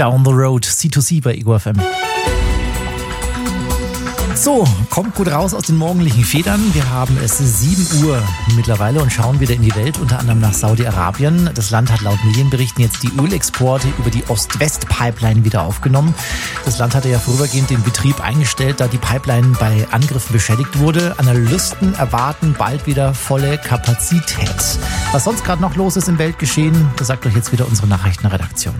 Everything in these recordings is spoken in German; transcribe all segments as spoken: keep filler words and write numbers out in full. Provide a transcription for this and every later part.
Down the Road, C to C bei Ego F M. So, kommt gut raus aus den morgendlichen Federn. Wir haben es sieben Uhr mittlerweile und schauen wieder in die Welt, unter anderem nach Saudi-Arabien. Das Land hat laut Medienberichten jetzt die Ölexporte über die Ost-West-Pipeline wieder aufgenommen. Das Land hatte ja vorübergehend den Betrieb eingestellt, da die Pipeline bei Angriffen beschädigt wurde. Analysten erwarten bald wieder volle Kapazität. Was sonst gerade noch los ist im Weltgeschehen, das sagt euch jetzt wieder unsere Nachrichtenredaktion.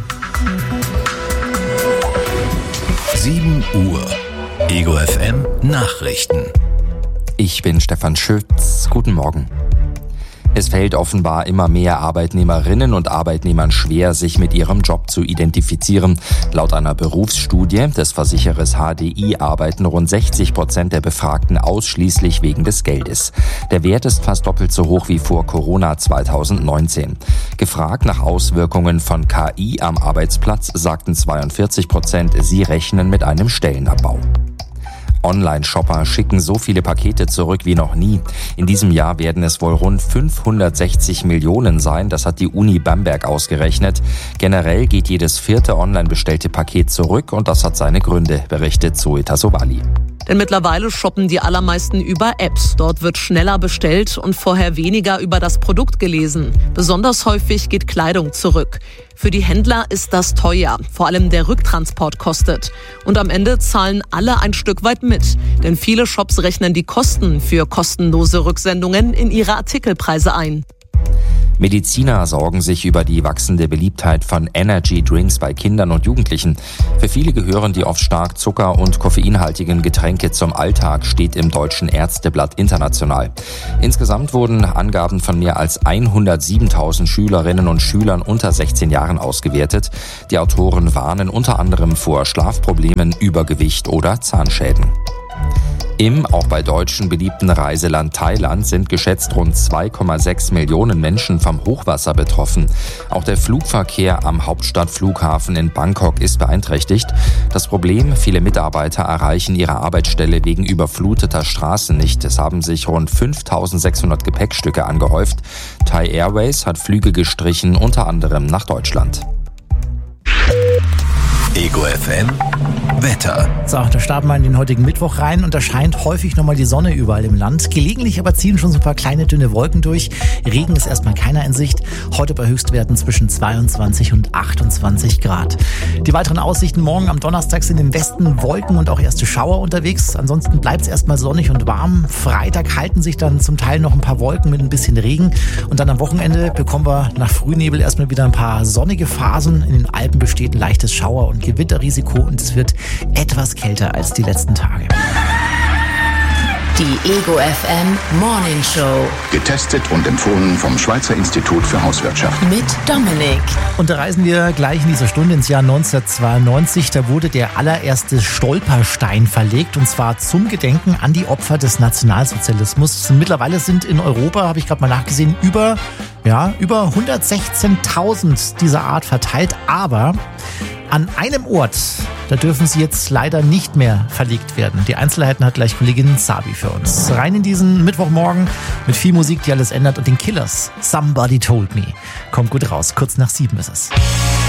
sieben Uhr. Ego F M Nachrichten. Ich bin Stefan Schütz. Guten Morgen. Es fällt offenbar immer mehr Arbeitnehmerinnen und Arbeitnehmern schwer, sich mit ihrem Job zu identifizieren. Laut einer Berufsstudie des Versicherers H D I arbeiten rund sechzig Prozent der Befragten ausschließlich wegen des Geldes. Der Wert ist fast doppelt so hoch wie vor Corona zweitausendneunzehn. Gefragt nach Auswirkungen von K I am Arbeitsplatz sagten zweiundvierzig Prozent, sie rechnen mit einem Stellenabbau. Online-Shopper schicken so viele Pakete zurück wie noch nie. In diesem Jahr werden es wohl rund fünfhundertsechzig Millionen sein, das hat die Uni Bamberg ausgerechnet. Generell geht jedes vierte online bestellte Paket zurück und das hat seine Gründe, berichtet Zoe Tassovali. Denn mittlerweile shoppen die allermeisten über Apps. Dort wird schneller bestellt und vorher weniger über das Produkt gelesen. Besonders häufig geht Kleidung zurück. Für die Händler ist das teuer. Vor allem der Rücktransport kostet. Und am Ende zahlen alle ein Stück weit mit. Denn viele Shops rechnen die Kosten für kostenlose Rücksendungen in ihre Artikelpreise ein. Mediziner sorgen sich über die wachsende Beliebtheit von Energy Drinks bei Kindern und Jugendlichen. Für viele gehören die oft stark zucker- und koffeinhaltigen Getränke zum Alltag, steht im Deutschen Ärzteblatt International. Insgesamt wurden Angaben von mehr als hundertsiebentausend Schülerinnen und Schülern unter sechzehn Jahren ausgewertet. Die Autoren warnen unter anderem vor Schlafproblemen, Übergewicht oder Zahnschäden. Im auch bei Deutschen beliebten Reiseland Thailand sind geschätzt rund zwei Komma sechs Millionen Menschen vom Hochwasser betroffen. Auch der Flugverkehr am Hauptstadtflughafen in Bangkok ist beeinträchtigt. Das Problem, viele Mitarbeiter erreichen ihre Arbeitsstelle wegen überfluteter Straßen nicht. Es haben sich rund fünftausendsechshundert Gepäckstücke angehäuft. Thai Airways hat Flüge gestrichen, unter anderem nach Deutschland. Ego F M Wetter. So, da starten wir in den heutigen Mittwoch rein und da scheint häufig nochmal die Sonne überall im Land. Gelegentlich aber ziehen schon so ein paar kleine, dünne Wolken durch. Regen ist erstmal keiner in Sicht. Heute bei Höchstwerten zwischen zweiundzwanzig und achtundzwanzig Grad. Die weiteren Aussichten morgen am Donnerstag sind im Westen Wolken und auch erste Schauer unterwegs. Ansonsten bleibt es erstmal sonnig und warm. Freitag halten sich dann zum Teil noch ein paar Wolken mit ein bisschen Regen. Und dann am Wochenende bekommen wir nach Frühnebel erstmal wieder ein paar sonnige Phasen. In den Alpen besteht ein leichtes Schauer- und Gewitterrisiko und es wird etwas kälter als die letzten Tage. Die Ego F M Morning Show. Getestet und empfohlen vom Schweizer Institut für Hauswirtschaft. Mit Dominik. Und da reisen wir gleich in dieser Stunde ins Jahr neunzehnhundertzweiundneunzig. Da wurde der allererste Stolperstein verlegt und zwar zum Gedenken an die Opfer des Nationalsozialismus. Mittlerweile sind in Europa, habe ich gerade mal nachgesehen, über, ja, über hundertsechzehntausend dieser Art verteilt. Aber an einem Ort, da dürfen sie jetzt leider nicht mehr verlegt werden. Die Einzelheiten hat gleich Kollegin Sabi für uns. Rein in diesen Mittwochmorgen mit viel Musik, die alles ändert und den Killers. Somebody Told Me. Kommt gut raus, kurz nach sieben ist es.